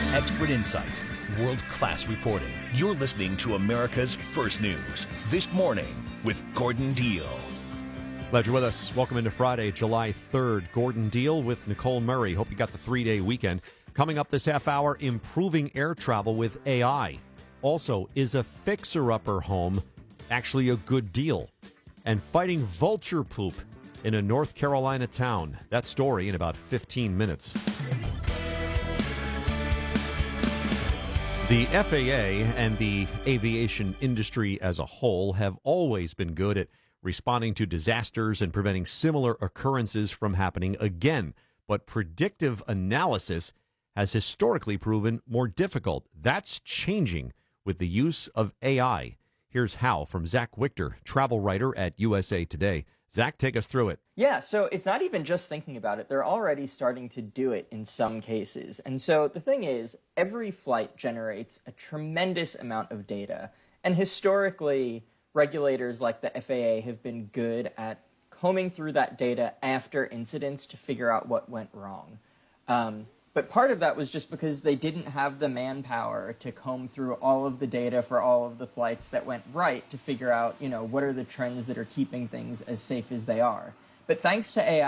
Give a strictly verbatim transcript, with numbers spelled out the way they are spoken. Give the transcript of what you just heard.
Expert insight, world-class reporting. You're listening to America's First News. This Morning with Gordon Deal. Glad you're with us. Welcome into Friday, July third. Gordon Deal with Nicole Murray. Hope you got the three-day weekend. Coming up this half hour, improving air travel with A I. Also, is a fixer-upper home actually a good deal? And fighting vulture poop in a North Carolina town. That story in about fifteen minutes. The F A A and the aviation industry as a whole have always been good at responding to disasters and preventing similar occurrences from happening again. But predictive analysis has historically proven more difficult. That's changing with the use of A I. Here's how from Zach Wichter, travel writer at U S A Today. Zach, take us through it. Yeah, so it's not even just thinking about it. They're already starting to do it in some cases. And so the thing is, every flight generates a tremendous amount of data. And historically, regulators like the F A A have been good at combing through that data after incidents to figure out what went wrong. Um, But part of that was just because they didn't have the manpower to comb through all of the data for all of the flights that went right to figure out, you know, what are the trends that are keeping things as safe as they are. But thanks to A I,